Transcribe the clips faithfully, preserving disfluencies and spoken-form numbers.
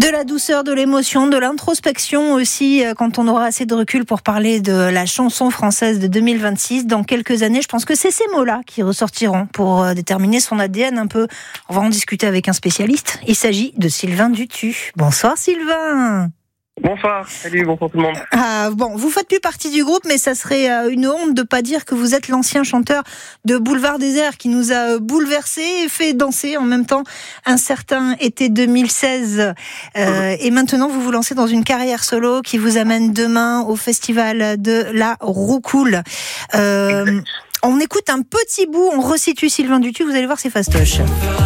De la douceur, de l'émotion, de l'introspection aussi, quand on aura assez de recul pour parler de la chanson française de deux mille vingt-six. Dans quelques années, je pense que c'est ces mots-là qui ressortiront pour déterminer son A D N un peu. On va en discuter avec un spécialiste. Il s'agit de Sylvain Dutu. Bonsoir Sylvain. Bonsoir, salut, bonsoir tout le monde. Ah, bon, vous faites plus partie du groupe, mais ça serait une honte de pas dire que vous êtes l'ancien chanteur de Boulevard Désert qui nous a bouleversés et fait danser en même temps un certain été deux mille seize. Euh, et maintenant, vous vous lancez dans une carrière solo qui vous amène demain au festival de la Roucoule. Euh, on écoute un petit bout, on resitue Sylvain Dutu, vous allez voir, c'est fastoche.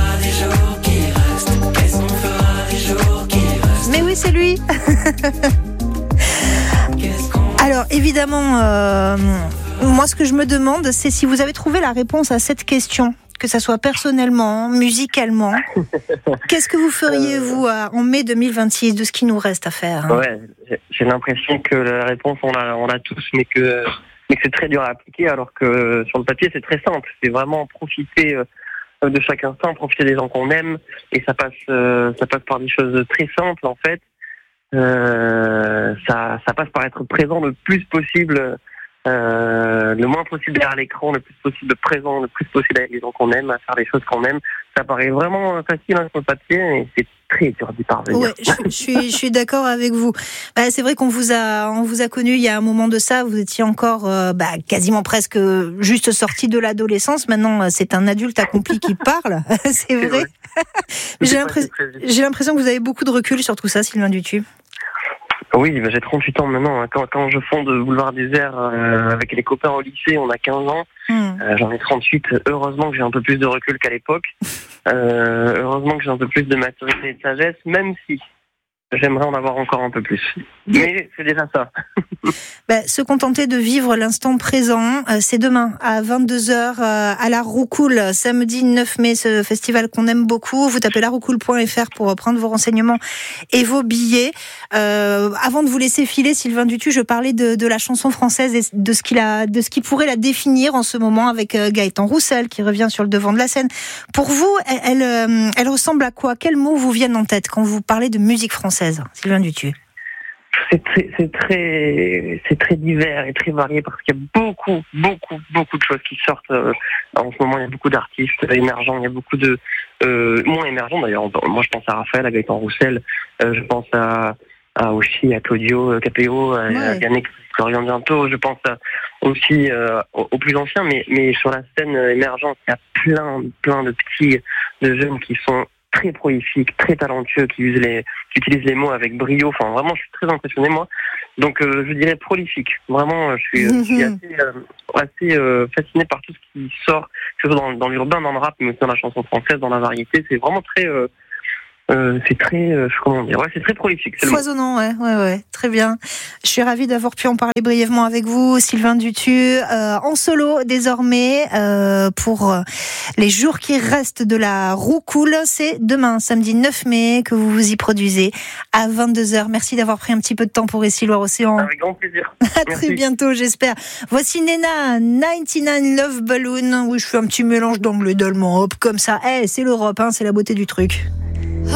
Mais oui, c'est lui. Alors, évidemment, euh, moi, ce que je me demande, c'est si vous avez trouvé la réponse à cette question, que ça soit personnellement, musicalement. Qu'est-ce que vous feriez, vous, en mai deux mille vingt-six, de ce qui nous reste à faire, hein ? Ouais, j'ai l'impression que la réponse, on l'a, on l'a tous, mais que, mais que c'est très dur à appliquer, alors que sur le papier, c'est très simple. C'est vraiment profiter de chaque instant, profiter des gens qu'on aime, et ça passe, euh, ça passe par des choses très simples en fait. Euh, ça, ça passe par être présent le plus possible, euh, le moins possible derrière l'écran, le plus possible présent, le plus possible avec les gens qu'on aime, à faire les choses qu'on aime. Ça paraît vraiment facile hein, sur le papier, mais c'est très dur d'y parvenir. Ouais, je, je suis, je suis d'accord avec vous. Bah, c'est vrai qu'on vous a, on vous a connu il y a un moment de ça. Vous étiez encore, euh, bah, quasiment presque juste sorti de l'adolescence. Maintenant, c'est un adulte accompli qui parle. c'est, c'est vrai. vrai. j'ai, l'impression, j'ai l'impression que vous avez beaucoup de recul sur tout ça, Sylvain Dutu. Oui, bah j'ai trente-huit ans maintenant. Quand, quand je fonde Boulevard Désert euh, avec les copains au lycée, on a quinze ans. Mmh. Euh, j'en ai trente-huit. Heureusement que j'ai un peu plus de recul qu'à l'époque. Euh, heureusement que j'ai un peu plus de maturité et de sagesse, même si j'aimerais en avoir encore un peu plus. Mais c'est déjà ça. Ben, se contenter de vivre l'instant présent, euh, c'est demain à vingt-deux heures euh, à la Roucoule, samedi neuf mai, ce festival qu'on aime beaucoup. Vous tapez la roucoule point f r pour prendre vos renseignements et vos billets. Euh, avant de vous laisser filer, Sylvain Dutu, je parlais de, de la chanson française et de ce, qu'il a, de ce qui pourrait la définir en ce moment avec euh, Gaëtan Roussel qui revient sur le devant de la scène. Pour vous, elle, elle, euh, elle ressemble à quoi ? Quels mots vous viennent en tête quand vous parlez de musique française, Sylvain Dutu ? C'est très, c'est très, c'est très divers et très varié parce qu'il y a beaucoup, beaucoup, beaucoup de choses qui sortent. Euh, en ce moment, il y a beaucoup d'artistes émergents, il y a beaucoup de euh, moins émergents d'ailleurs. Moi, je pense à Raphaël, à Gaëtan Roussel, euh, je pense à à Oshi, à Claudio Capéo, à, ouais. à Yannick Florian bientôt. Je pense à, aussi euh, aux, aux plus anciens, mais mais sur la scène émergente, il y a plein, plein de petits, de jeunes qui sont très prolifiques, très talentueux, qui utilisent les, qui utilisent les mots avec brio. Enfin, vraiment, je suis très impressionné, moi. Donc, euh, je dirais prolifique. Vraiment, je suis, je suis assez, euh, assez euh, fasciné par tout ce qui sort, que ce soit dans, dans l'urbain, dans le rap, mais aussi dans la chanson française, dans la variété. C'est vraiment très... Euh, Euh, c'est très, euh, comment dire, ouais, c'est très prolifique. C'est foisonnant, ouais, ouais, ouais, très bien. Je suis ravie d'avoir pu en parler brièvement avec vous, Sylvain Dutu, euh, en solo désormais euh, pour les jours qui restent de la Roucoule. C'est demain, samedi neuf mai, que vous vous y produisez à vingt-deux heures. Merci d'avoir pris un petit peu de temps pour Ici Loire Océan. Avec grand plaisir. À très bientôt, j'espère. Voici Nena, quatre-vingt-dix-neuf Love Balloon. Oui, je fais un petit mélange d'anglais, d'allemand, hop, comme ça. Eh, hey, c'est l'Europe, hein, c'est la beauté du truc.